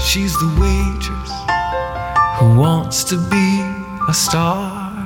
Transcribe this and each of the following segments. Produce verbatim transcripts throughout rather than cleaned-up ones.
She's the waitress who wants to be a star.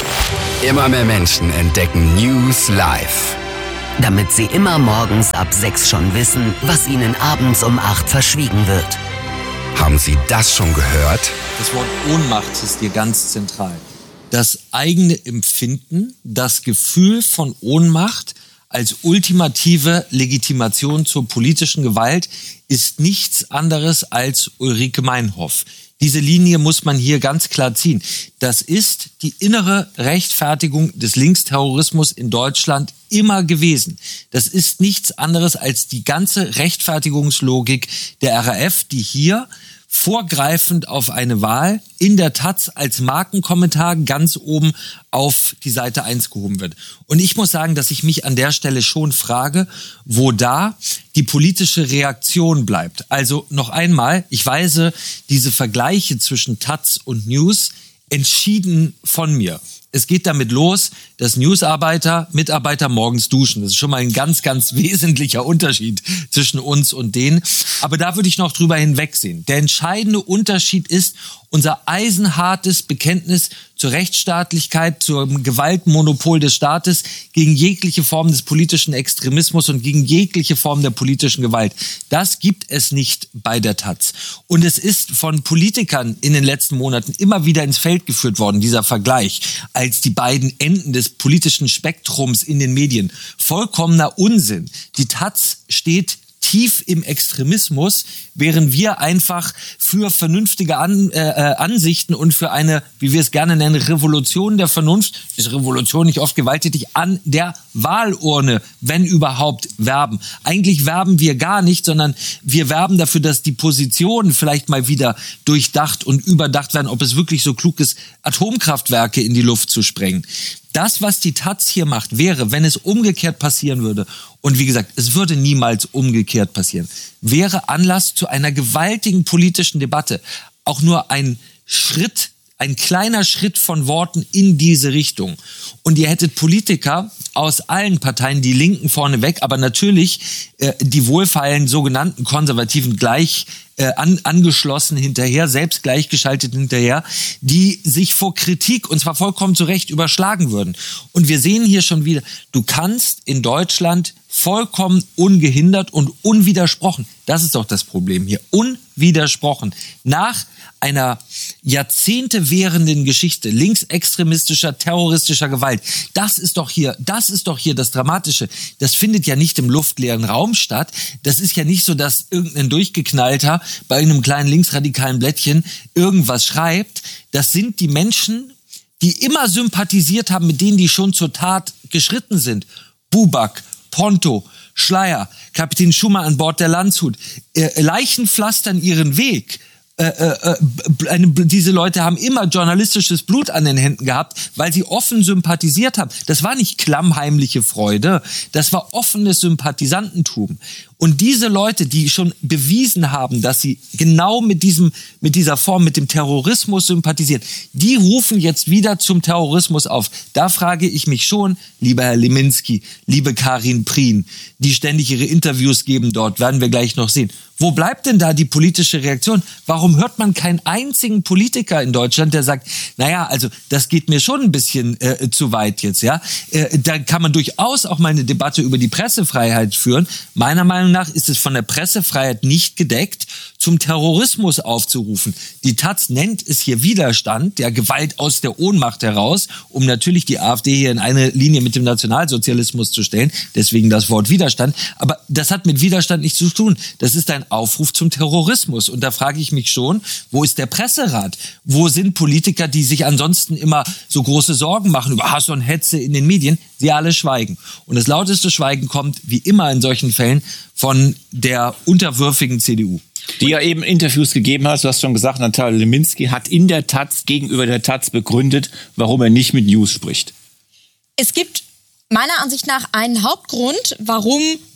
Immer mehr Menschen entdecken News live. Damit sie immer morgens ab sechs schon wissen, was ihnen abends um acht verschwiegen wird. Haben Sie das schon gehört? Das Wort Ohnmacht ist hier ganz zentral. Das eigene Empfinden, das Gefühl von Ohnmacht als ultimative Legitimation zur politischen Gewalt ist nichts anderes als Ulrike Meinhof. Diese Linie muss man hier ganz klar ziehen. Das ist die innere Rechtfertigung des Linksterrorismus in Deutschland immer gewesen. Das ist nichts anderes als die ganze Rechtfertigungslogik der R A F, die hier vorgreifend auf eine Wahl in der Taz als Markenkommentar ganz oben auf die Seite eins gehoben wird. Und ich muss sagen, dass ich mich an der Stelle schon frage, wo da die politische Reaktion bleibt. Also noch einmal, ich weise diese Vergleiche zwischen Taz und News entschieden von mir. Es geht damit los, dass Newsarbeiter, Mitarbeiter morgens duschen. Das ist schon mal ein ganz, ganz wesentlicher Unterschied zwischen uns und denen. Aber da würde ich noch drüber hinwegsehen. Der entscheidende Unterschied ist unser eisenhartes Bekenntnis zur Rechtsstaatlichkeit, zum Gewaltmonopol des Staates, gegen jegliche Form des politischen Extremismus und gegen jegliche Form der politischen Gewalt. Das gibt es nicht bei der Taz. Und es ist von Politikern in den letzten Monaten immer wieder ins Feld geführt worden, dieser Vergleich, als die beiden Enden des politischen Spektrums in den Medien. Vollkommener Unsinn. Die Taz steht tief im Extremismus, während wir einfach für vernünftige An, äh, Ansichten und für eine, wie wir es gerne nennen, Revolution der Vernunft, ist Revolution nicht oft gewalttätig, an der Wahlurne, wenn überhaupt, werben. Eigentlich werben wir gar nicht, sondern wir werben dafür, dass die Positionen vielleicht mal wieder durchdacht und überdacht werden, ob es wirklich so klug ist, Atomkraftwerke in die Luft zu sprengen. Das, was die Taz hier macht, wäre, wenn es umgekehrt passieren würde, und wie gesagt, es würde niemals umgekehrt passieren, wäre Anlass zu einer gewaltigen politischen Debatte. Auch nur ein Schritt, ein kleiner Schritt von Worten in diese Richtung. Und ihr hättet Politiker aus allen Parteien, die Linken vorneweg, aber natürlich äh, die wohlfeilen sogenannten Konservativen gleich äh, an, angeschlossen hinterher, selbst gleichgeschaltet hinterher, die sich vor Kritik, und zwar vollkommen zu Recht, überschlagen würden. Und wir sehen hier schon wieder, du kannst in Deutschland vollkommen ungehindert und unwidersprochen, das ist doch das Problem hier, unwidersprochen, nach einer Jahrzehnte währenden Geschichte linksextremistischer, terroristischer Gewalt. Das ist doch hier, das ist doch hier das Dramatische. Das findet ja nicht im luftleeren Raum statt. Das ist ja nicht so, dass irgendein Durchgeknallter bei einem kleinen linksradikalen Blättchen irgendwas schreibt. Das sind die Menschen, die immer sympathisiert haben mit denen, die schon zur Tat geschritten sind. Buback, Ponto, Schleyer, Kapitän Schumann an Bord der Landshut. Äh, Leichen pflastern ihren Weg. Äh, äh, eine, diese Leute haben immer journalistisches Blut an den Händen gehabt, weil sie offen sympathisiert haben. Das war nicht klammheimliche Freude, das war offenes Sympathisantentum. Und diese Leute, die schon bewiesen haben, dass sie genau mit diesem, mit dieser Form, mit dem Terrorismus sympathisieren, die rufen jetzt wieder zum Terrorismus auf. Da frage ich mich schon, lieber Herr Leminski, liebe Karin Prien, die ständig ihre Interviews geben dort, werden wir gleich noch sehen. Wo bleibt denn da die politische Reaktion? Warum hört man keinen einzigen Politiker in Deutschland, der sagt, naja, also das geht mir schon ein bisschen äh, zu weit jetzt, ja? Äh, da kann man durchaus auch mal eine Debatte über die Pressefreiheit führen. Meiner Meinung nach ist es von der Pressefreiheit nicht gedeckt, zum Terrorismus aufzurufen. Die Taz nennt es hier Widerstand, der Gewalt aus der Ohnmacht heraus, um natürlich die AfD hier in eine Linie mit dem Nationalsozialismus zu stellen. Deswegen das Wort Widerstand. Aber das hat mit Widerstand nichts zu tun. Das ist ein Aufruf zum Terrorismus. Und da frage ich mich schon, wo ist der Presserat? Wo sind Politiker, die sich ansonsten immer so große Sorgen machen über Hass und Hetze in den Medien? Sie alle schweigen. Und das lauteste Schweigen kommt, wie immer in solchen Fällen, von der unterwürfigen C D U. Die ja eben Interviews gegeben hat, du hast schon gesagt, Natalia Leminski hat in der Taz gegenüber der Taz begründet, warum er nicht mit News spricht. Es gibt meiner Ansicht nach einen Hauptgrund, warum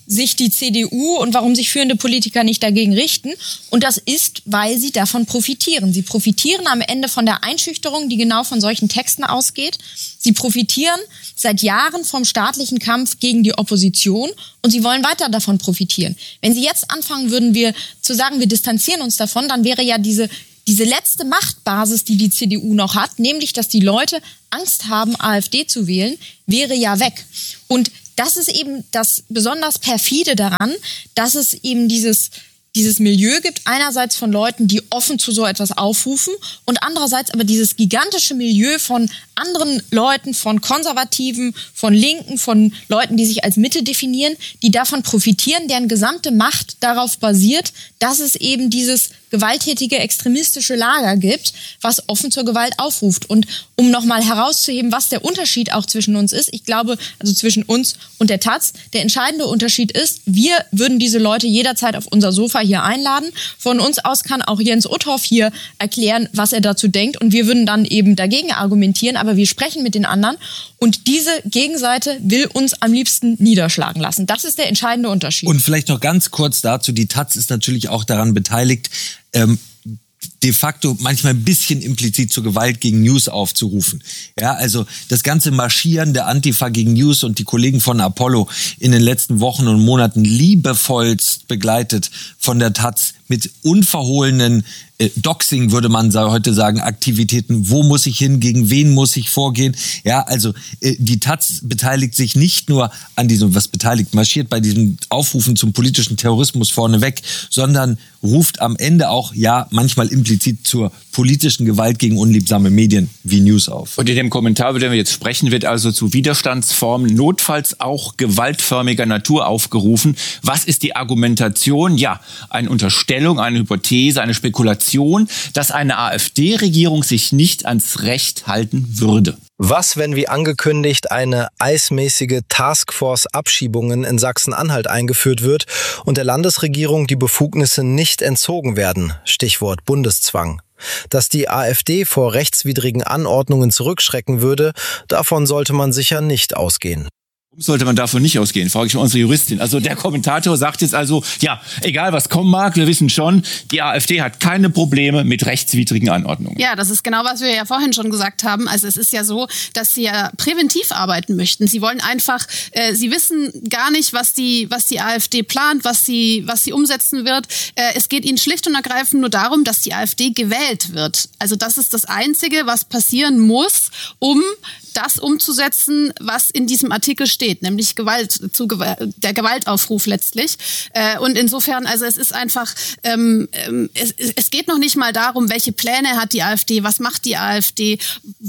sich die C D U und warum sich führende Politiker nicht dagegen richten. Und das ist, weil sie davon profitieren. Sie profitieren am Ende von der Einschüchterung, die genau von solchen Texten ausgeht. Sie profitieren seit Jahren vom staatlichen Kampf gegen die Opposition und sie wollen weiter davon profitieren. Wenn sie jetzt anfangen würden, wir zu sagen, wir distanzieren uns davon, dann wäre ja diese diese letzte Machtbasis, die die C D U noch hat, nämlich, dass die Leute Angst haben, AfD zu wählen, wäre ja weg. Und das ist eben das besonders perfide daran, dass es eben dieses dieses Milieu gibt, einerseits von Leuten, die offen zu so etwas aufrufen und andererseits aber dieses gigantische Milieu von anderen Leuten, von Konservativen, von Linken, von Leuten, die sich als Mitte definieren, die davon profitieren, deren gesamte Macht darauf basiert, dass es eben dieses gewalttätige, extremistische Lager gibt, was offen zur Gewalt aufruft. Und um nochmal herauszuheben, was der Unterschied auch zwischen uns ist, ich glaube, also zwischen uns und der Taz, der entscheidende Unterschied ist, wir würden diese Leute jederzeit auf unser Sofa hier einladen. Von uns aus kann auch Jens Uthoff hier erklären, was er dazu denkt und wir würden dann eben dagegen argumentieren, aber wir sprechen mit den anderen und diese Gegenseite will uns am liebsten niederschlagen lassen. Das ist der entscheidende Unterschied. Und vielleicht noch ganz kurz dazu, die Taz ist natürlich auch daran beteiligt, ähm, de facto manchmal ein bisschen implizit zur Gewalt gegen News aufzurufen. Ja, also das ganze Marschieren der Antifa gegen News und die Kollegen von Apollo in den letzten Wochen und Monaten liebevollst begleitet von der Taz mit unverhohlenen äh, Doxing, würde man heute sagen, Aktivitäten. Wo muss ich hin? Gegen wen muss ich vorgehen? Ja, also äh, die Taz beteiligt sich nicht nur an diesem, was beteiligt, marschiert bei diesem Aufrufen zum politischen Terrorismus vorneweg, sondern ruft am Ende auch, ja, manchmal implizit zur politischen Gewalt gegen unliebsame Medien wie News auf. Und in dem Kommentar, über den wir jetzt sprechen, wird also zu Widerstandsformen notfalls auch gewaltförmiger Natur aufgerufen. Was ist die Argumentation? Ja, eine Unterstellung, eine Hypothese, eine Spekulation, dass eine AfD-Regierung sich nicht ans Recht halten würde. Was, wenn wie angekündigt eine eismäßige Taskforce-Abschiebungen in Sachsen-Anhalt eingeführt wird und der Landesregierung die Befugnisse nicht entzogen werden? Stichwort Bundeszwang. Dass die AfD vor rechtswidrigen Anordnungen zurückschrecken würde, davon sollte man sicher nicht ausgehen. Sollte man davon nicht ausgehen, frage ich unsere Juristin. Also der Kommentator sagt jetzt also, ja, egal was kommen mag, wir wissen schon, die AfD hat keine Probleme mit rechtswidrigen Anordnungen. Ja, das ist genau, was wir ja vorhin schon gesagt haben. Also es ist ja so, dass sie ja präventiv arbeiten möchten. Sie wollen einfach, äh, sie wissen gar nicht, was die, was die AfD plant, was sie, was sie umsetzen wird. Äh, es geht ihnen schlicht und ergreifend nur darum, dass die AfD gewählt wird. Also das ist das Einzige, was passieren muss, um das umzusetzen, was in diesem Artikel steht, nämlich Gewalt, zu Gewalt, der Gewaltaufruf letztlich. Äh, und insofern, also es ist einfach, ähm, es, es geht noch nicht mal darum, welche Pläne hat die AfD, was macht die AfD,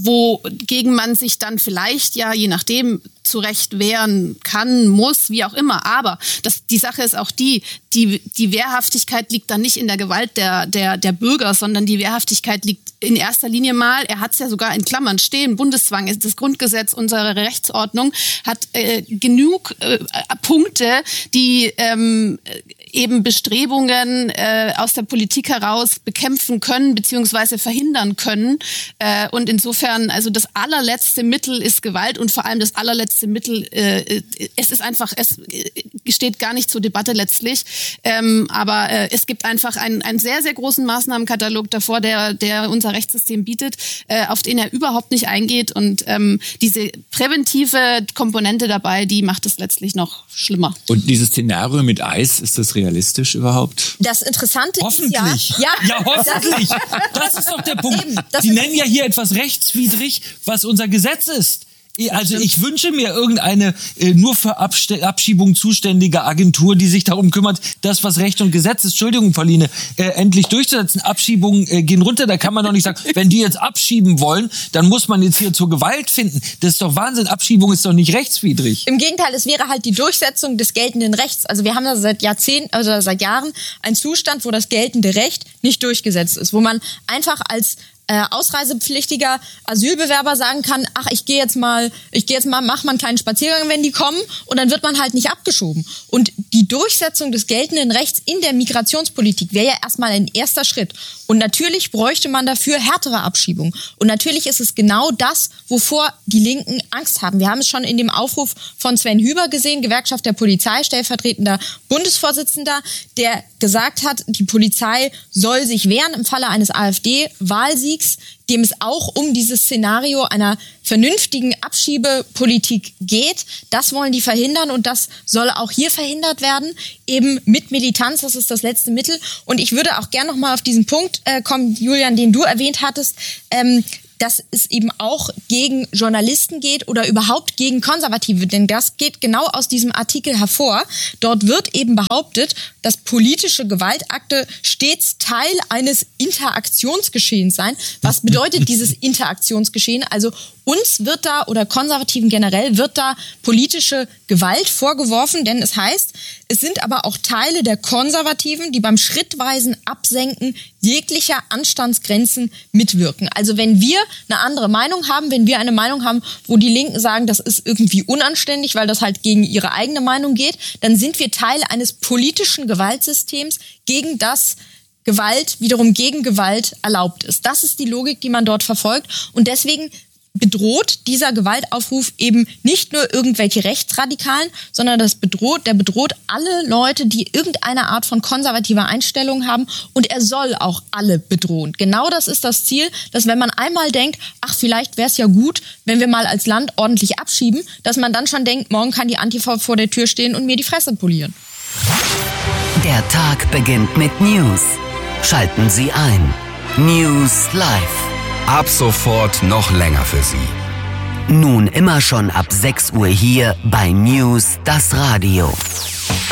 wogegen man sich dann vielleicht, ja, je nachdem, zu Recht wehren kann, muss, wie auch immer. Aber das, die Sache ist auch die, die, die Wehrhaftigkeit liegt dann nicht in der Gewalt der, der, der Bürger, sondern die Wehrhaftigkeit liegt in erster Linie mal, er hat es ja sogar in Klammern stehen, Bundeszwang ist das Grundgesetz, unsere Rechtsordnung hat äh, genug äh, Punkte, die ähm, eben Bestrebungen äh, aus der Politik heraus bekämpfen können beziehungsweise verhindern können. Äh, und insofern, also das allerletzte Mittel ist Gewalt und vor allem das allerletzte Mittel, äh, es ist einfach, es steht gar nicht zur Debatte letztlich, ähm, aber äh, es gibt einfach einen, einen sehr, sehr großen Maßnahmenkatalog davor, der, der unser Rechtssystem bietet, äh, auf den er überhaupt nicht eingeht und ähm, diese präventive Komponente dabei, die macht es letztlich noch schlimmer. Und dieses Szenario mit Eis, ist das realistisch überhaupt? Das Interessante hoffentlich. ist ja... Ja, ja hoffentlich. Das ist doch der Punkt. Eben, Sie nennen ja hier etwas rechtswidrig, was unser Gesetz ist. Also ich wünsche mir irgendeine äh, nur für Abste- Abschiebung zuständige Agentur, die sich darum kümmert, das, was Recht und Gesetz ist, Entschuldigung, Pauline, äh, endlich durchzusetzen. Abschiebungen äh, gehen runter, da kann man doch nicht sagen, wenn die jetzt abschieben wollen, dann muss man jetzt hier zur Gewalt finden. Das ist doch Wahnsinn, Abschiebung ist doch nicht rechtswidrig. Im Gegenteil, es wäre halt die Durchsetzung des geltenden Rechts. Also wir haben da seit Jahrzehnten, also seit Jahren einen Zustand, wo das geltende Recht nicht durchgesetzt ist, wo man einfach als Äh, ausreisepflichtiger Asylbewerber sagen kann, ach, ich gehe jetzt mal, ich gehe jetzt mal, mach mal einen kleinen Spaziergang, wenn die kommen, und dann wird man halt nicht abgeschoben. Und die Durchsetzung des geltenden Rechts in der Migrationspolitik wäre ja erstmal ein erster Schritt. Und natürlich bräuchte man dafür härtere Abschiebungen. Und natürlich ist es genau das, wovor die Linken Angst haben. Wir haben es schon in dem Aufruf von Sven Hüber gesehen, Gewerkschaft der Polizei, stellvertretender Bundesvorsitzender, der gesagt hat, die Polizei soll sich wehren im Falle eines AfD-Wahlsiegs, dem es auch um dieses Szenario einer vernünftigen Abschiebepolitik geht. Das wollen die verhindern und das soll auch hier verhindert werden, eben mit Militanz, das ist das letzte Mittel. Und ich würde auch gerne noch mal auf diesen Punkt äh, kommen, Julian, den du erwähnt hattest, ähm, dass es eben auch gegen Journalisten geht oder überhaupt gegen Konservative. Denn das geht genau aus diesem Artikel hervor. Dort wird eben behauptet, dass politische Gewaltakte stets Teil eines Interaktionsgeschehens seien. Was bedeutet dieses Interaktionsgeschehen? Also uns wird da, oder Konservativen generell, wird da politische Gewalt vorgeworfen, denn es heißt, es sind aber auch Teile der Konservativen, die beim schrittweisen Absenken jeglicher Anstandsgrenzen mitwirken. Also wenn wir eine andere Meinung haben, wenn wir eine Meinung haben, wo die Linken sagen, das ist irgendwie unanständig, weil das halt gegen ihre eigene Meinung geht, dann sind wir Teil eines politischen Gewaltsystems, gegen das Gewalt wiederum gegen Gewalt erlaubt ist. Das ist die Logik, die man dort verfolgt. Und deswegen bedroht dieser Gewaltaufruf eben nicht nur irgendwelche Rechtsradikalen, sondern das bedroht, der bedroht alle Leute, die irgendeine Art von konservativer Einstellung haben, und er soll auch alle bedrohen. Genau das ist das Ziel, dass wenn man einmal denkt, ach, vielleicht wäre es ja gut, wenn wir mal als Land ordentlich abschieben, dass man dann schon denkt, morgen kann die Antifa vor der Tür stehen und mir die Fresse polieren. Der Tag beginnt mit News. Schalten Sie ein. News Live. Ab sofort noch länger für Sie. Nun immer schon ab sechs Uhr hier bei News das Radio.